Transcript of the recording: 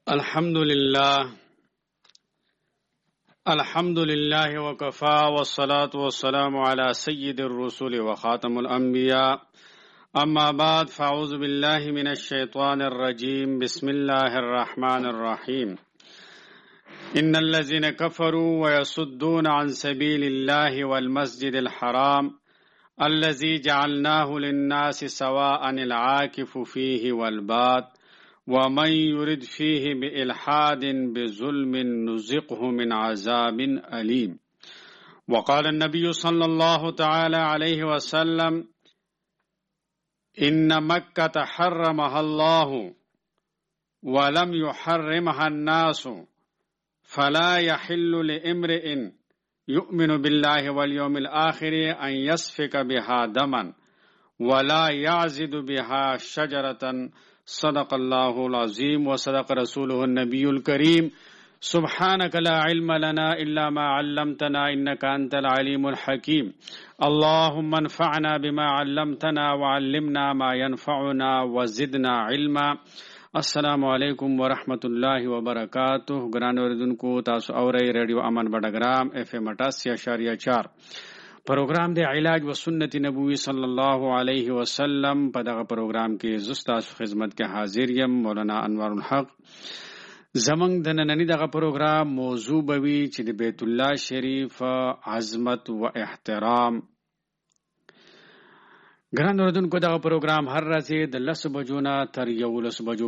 الحمد لله وكفى والصلاة والسلام على سيد الرسل وخاتم الأنبياء أما بعد فأعوذ بالله من الشيطان الرجيم بسم الله الرحمن الرحيم إن الذين كفروا ويصدون عن سبيل الله والمسجد الحرام الذي جعلناه للناس سواء العاكف فيه والباد ومن يرد فيه بإلحاد بظلم نزقه من عذاب أليم. وقال النبي صلى الله تعالى عليه وسلم إن مكة حرمها الله ولم يحرمها الناس فلا يحل لامرئ يؤمن بالله واليوم الآخر أن يسفك بها دما ولا يعزد بها شجرة صدق الله العظيم وصدق رسوله النبي الكريم. سبحانك لا علم لنا إلا ما علمتنا إنك أنت العليم الحكيم. اللهم انفعنا بما علمتنا وعلمنا ما ينفعنا وزدنا علما. السلام علیکم ورحمۃ اللہ وبرکاتہ. ګران اوریدونکو، تاسو اورئ ریډیو امن بډګرام اف ام 88.4 پروګرام دی علاج و سنت نبوی صلی الله علیه وسلم. په دغه پروګرام کې زستا خدمت کې حاضر یم مولانا انوار الحق. زمنګ د نننی دغه پروګرام موضوع بوي چې د بیت الله شریف عظمت و احترام. ګران اوریدونکو، دغه پروګرام هر ورځ د 10 بجو نه تر 11 بجو